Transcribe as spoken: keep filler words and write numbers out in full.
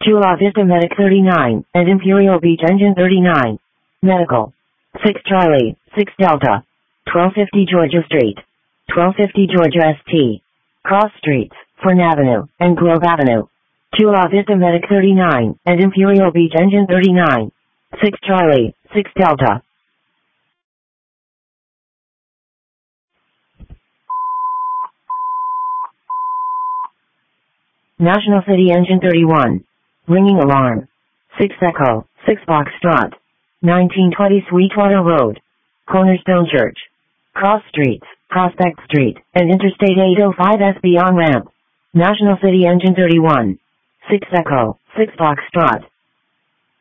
Chula Vista Medic thirty-nine, and Imperial Beach Engine thirty-nine. Medical. six Charlie, six Delta. twelve fifty Georgia Street. twelve fifty Georgia S T. Cross Streets, Fern Avenue, and Grove Avenue. Chula Vista Medic thirty-nine, and Imperial Beach Engine thirty-nine. six Charlie, six Delta. National City Engine thirty-one. Ringing alarm. six Echo, six Foxtrot. nineteen twenty Sweetwater Road. Cornerstone Church. Cross Streets, Prospect Street, and Interstate eight oh five S B on ramp. National City Engine thirty-one. six Echo, six Foxtrot.